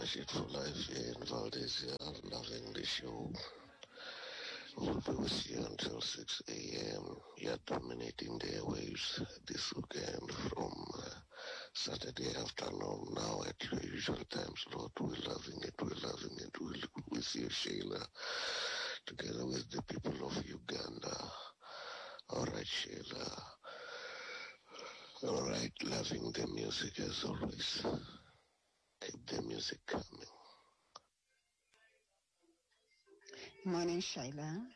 Rashid for Life here in Valdezia, loving the show. We'll be with you until 6 a.m. You're dominating the airwaves this weekend from Saturday afternoon now at your usual time slot. We're loving it. We're with you, Sheila, together with the people of Uganda. All right, Sheila. All right, loving the music as always. Keep the music coming. Morning, Shaila.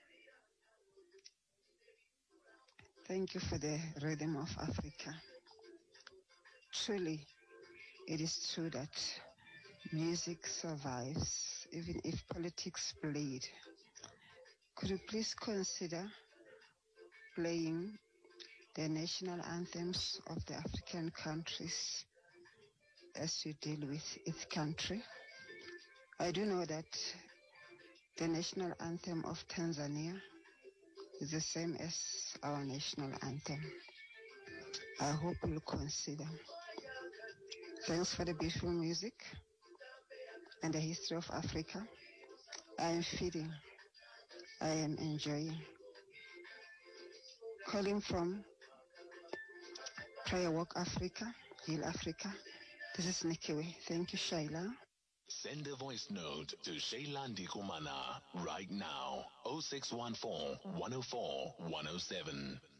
Thank you for the rhythm of Africa. Truly, it is true that music survives even if politics bleed. Could you please consider playing the national anthems of the African countries as you deal with each country? I do know that the national anthem of Tanzania is the same as our national anthem. I hope you'll consider. Thanks for the beautiful music and the history of Africa. I am feeding. I am enjoying. Calling from Prayer Walk Africa, Heal Africa. This is Nikiwe. Thank you, Shaila. Send a voice note to Sheila Ndikumana right now. 0614 104 107.